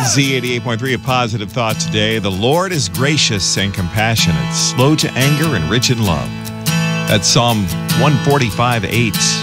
Z88.3, a positive thought today. The Lord is gracious and compassionate, slow to anger and rich in love. That's Psalm 145:8.